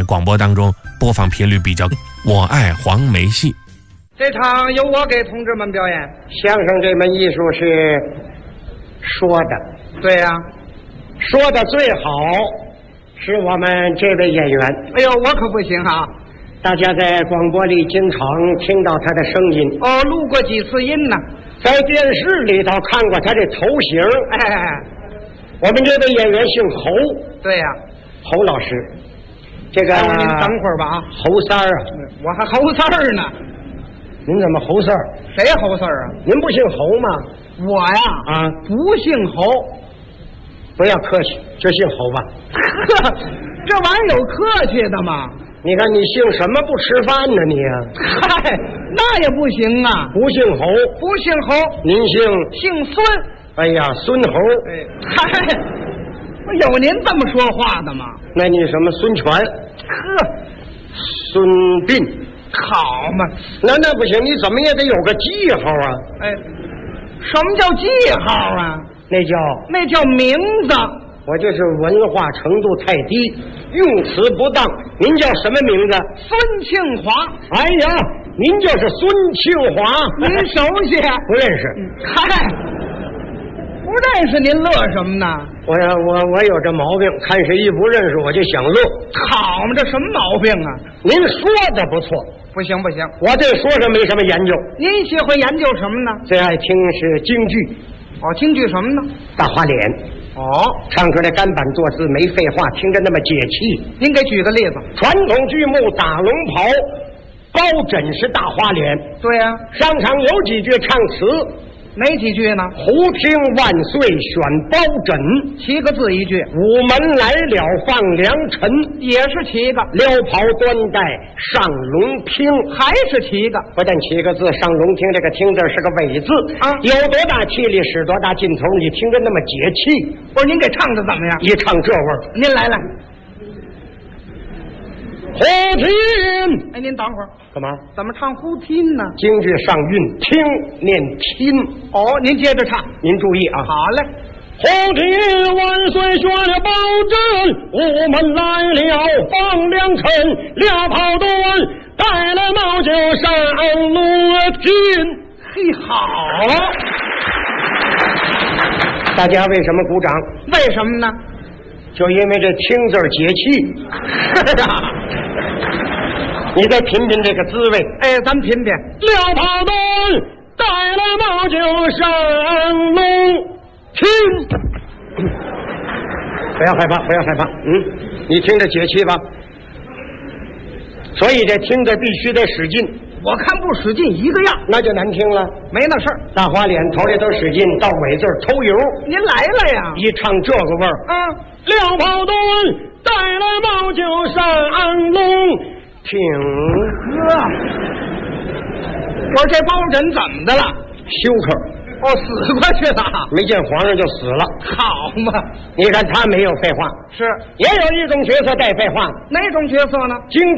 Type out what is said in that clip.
广播当中播放频率比较。我爱黄梅戏， 这场由我给同志们表演。 相声这门艺术是说的， 对呀、 说的最好是我们这位演员。 哎呦，我可不行啊！ 大家在广播里经常听到他的声音， 哦，录过几次音呢？ 在电视里头看过他的头型。 哎， 我们这位演员姓侯， 对呀、 侯老师。这个您等会儿吧啊！ 侯三儿啊， 我还侯四儿呢。 您怎么侯四儿？ 谁侯四儿啊？ 您不姓侯吗？ 我呀， 啊， 不姓侯。 不要客气，就姓侯吧。 呵，这玩意儿有客气的吗？ 你看你姓什么不吃饭呢你啊？ 嗨，那也不行啊！ 不姓侯， 不姓侯， 您姓孙。 哎呀，孙侯。 哎，嗨，有您这么说话的吗？ 那你什么孙权？ 呵， 孙膑？ 好嘛！ 那不行，你怎么也得有个记号啊！ 哎，什么叫记号啊？ 那叫名字。 我就是文化程度太低，用词不当。您叫什么名字？ 孙庆华。 哎呀，您就是孙庆华。 您熟悉？ 不认识。 嗨，不认识您乐什么呢？ 我有这毛病，看谁一不认识我就想乐。 好嘛，这什么毛病啊？ 您说的不错。 不行， 我对说上没什么研究。 您喜欢研究什么呢？ 最爱听是京剧。 哦，京剧什么呢？ 大花脸。 哦， 唱出来干板坐姿，没废话，听着那么解气。 您给举个例子。 传统剧目打龙袍，包拯是大花脸。 对呀、 上场有几句唱词， 哪几句呢？ 胡听万岁选包拯 7个字一句。 午门来了放良辰也是7个。 撩袍端带上龙厅还是7个。 不但7个字，上龙厅这个厅字是个尾字啊， 有多大气力使多大劲头，你听着那么解气。 不是您给唱的怎么样？ 一唱这味儿， 您来。 胡听。 哎，您等会儿， 干嘛？ 怎么唱胡听呢？ 京剧上韵，听念听。 哦，您接着唱。 您注意啊。 好嘞。 胡听万岁选了包拯，午门来了放良辰，撂袍端带了帽酒上路厅。 嘿，好。 大家为什么鼓掌？ 为什么呢？ 就因为这听字解气。 是啊。 你再品品这个滋味。 哎，咱们品品。 撂袍端带了帽酒上路厅。不要害怕，不要害怕。你听着解气吧。所以这听着必须得使劲。 我看不使劲一个样， 那就难听了。 没那事儿。 大花脸头里头使劲，到尾字偷油。 您来了呀？ 一唱这个味儿，撂袍端带了帽酒上龙厅。 我说这包拯怎么的了？ 休克。 哦，死过去了。 没见皇上就死了。 好嘛！ 你看他没有废话。 是。 也有一种角色带废话。 哪种角色呢？ 京